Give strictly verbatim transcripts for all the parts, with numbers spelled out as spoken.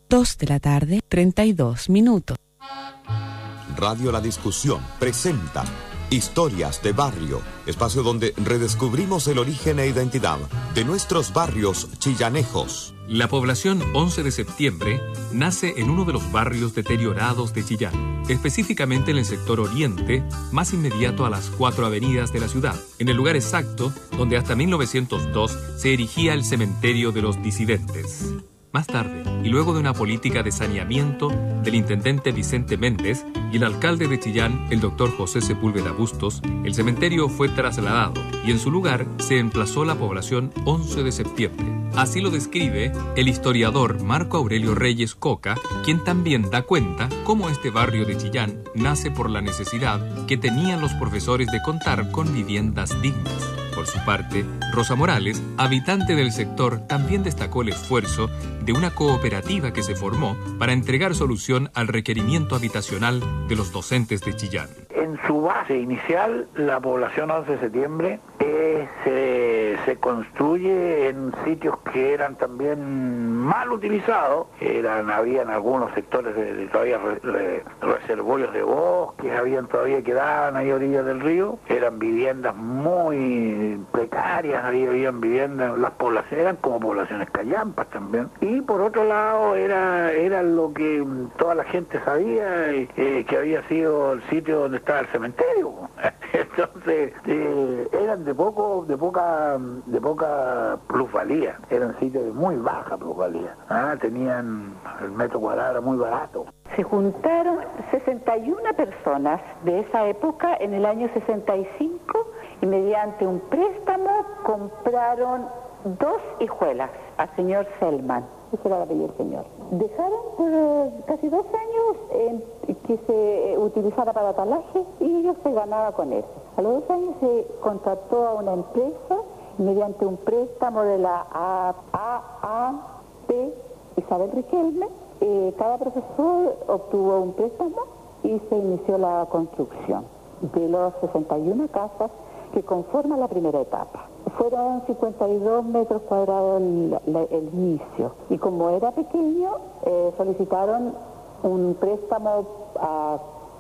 dos de la tarde, treinta y dos minutos. Radio La Discusión presenta Historias de Barrio, espacio donde redescubrimos el origen e identidad de nuestros barrios chillanejos. La población once de septiembre nace en uno de los barrios deteriorados de Chillán, específicamente en el sector oriente, más inmediato a las cuatro avenidas de la ciudad, en el lugar exacto donde hasta mil novecientos dos se erigía el cementerio de los disidentes. Más tarde, y luego de una política de saneamiento del intendente Vicente Méndez y el alcalde de Chillán, el doctor José Sepúlveda Bustos, el cementerio fue trasladado y en su lugar se emplazó la población once de septiembre. Así lo describe el historiador Marco Aurelio Reyes Coca, quien también da cuenta cómo este barrio de Chillán nace por la necesidad que tenían los profesores de contar con viviendas dignas. Por su parte, Rosa Morales, habitante del sector, también destacó el esfuerzo de una cooperativa que se formó para entregar solución al requerimiento habitacional de los docentes de Chillán. En su base inicial, la población once de septiembre eh, se, se construye en sitios que eran también mal utilizados. Eran, habían algunos sectores de, de todavía re, re, reservorios de bosques, habían todavía quedaban ahí a orillas del río. Eran viviendas muy precarias, ahí habían viviendas, las poblaciones eran como poblaciones callampas también. Y por otro lado era, era lo que toda la gente sabía, eh, que había sido el sitio donde estaba el cementerio. Entonces eh, eran de poco, de poca, de poca plusvalía, eran sitios de muy baja plusvalía. Ah, tenían el metro cuadrado era muy barato. Se juntaron sesenta y una personas de esa época en el año sesenta y cinco y mediante un préstamo compraron dos hijuelas al señor Selman. Ese era el apellido del señor. Dejaron por casi dos años eh, que se utilizara para talaje y ellos se ganaba con eso. A los dos años se contrató a una empresa mediante un préstamo de la A A P Isabel Riquelme. Eh, cada profesor obtuvo un préstamo y se inició la construcción de los sesenta y una casas que conforman la primera etapa. Fueron cincuenta y dos metros cuadrados el, el, el inicio y como era pequeño eh, solicitaron un préstamo a,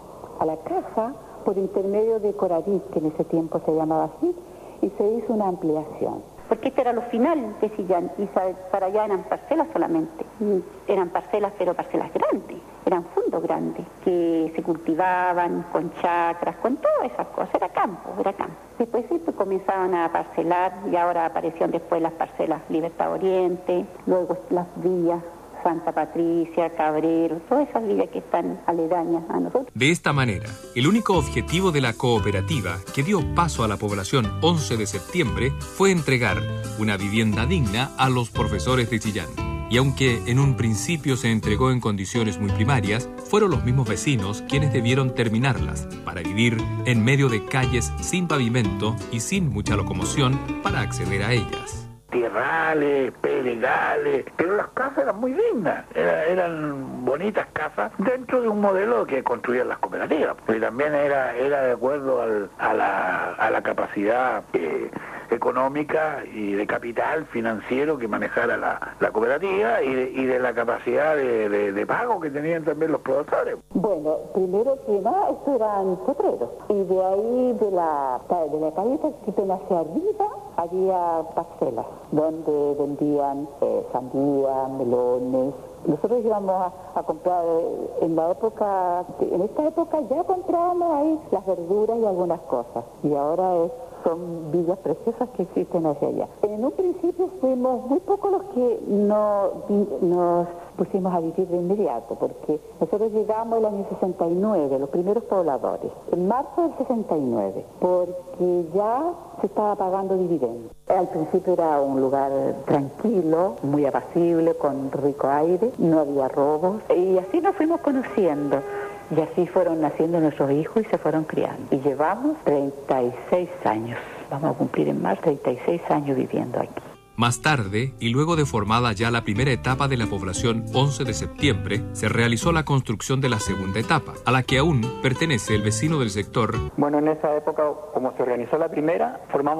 a la caja por intermedio de Coravit, que en ese tiempo se llamaba así, y se hizo una ampliación. Porque este era lo final de Chillán y para allá eran parcelas solamente, eran parcelas pero parcelas grandes, eran fundos grandes que se cultivaban con chacras, con todas esas cosas, era campo, era campo. Después sí, pues, comenzaban a parcelar y ahora aparecieron después las parcelas Libertad Oriente, luego las villas Santa Patricia, Cabrero, todas esas villas que están aledañas a nosotros. De esta manera, el único objetivo de la cooperativa que dio paso a la población once de septiembre fue entregar una vivienda digna a los profesores de Chillán. Y aunque en un principio se entregó en condiciones muy primarias, fueron los mismos vecinos quienes debieron terminarlas para vivir en medio de calles sin pavimento y sin mucha locomoción para acceder a ellas. Tierrales, pedregales, pero las casas eran muy dignas, era, eran bonitas casas dentro de un modelo que construían las cooperativas, y también era, era de acuerdo al, a, la, a la capacidad eh, económica y de capital financiero que manejara la, la cooperativa y de, y de la capacidad de, de, de pago que tenían también los productores. Bueno, primero que nada, estos eran potreros, y de ahí de la, de la calle Taquipena hacia arriba había parcelas donde vendían eh, sandía, melones. Nosotros íbamos a, a comprar eh, en la época, en esta época ya comprábamos ahí las verduras y algunas cosas, y ahora es, son villas preciosas que existen hacia allá. En un principio fuimos muy pocos los que no, nos pusimos a vivir de inmediato, porque nosotros llegamos el año sesenta y nueve, los primeros pobladores, en marzo del sesenta y nueve, porque ya se estaba pagando dividendos. Al principio era un lugar tranquilo, muy apacible, con rico aire, no había robos, y así nos fuimos conociendo. Y así fueron naciendo nuestros hijos y se fueron criando. Y llevamos treinta y seis años, vamos a cumplir en marzo treinta y seis años viviendo aquí. Más tarde, y luego de formada ya la primera etapa de la población once de septiembre, se realizó la construcción de la segunda etapa, a la que aún pertenece el vecino del sector. Bueno, en esa época, como se organizó la primera, formamos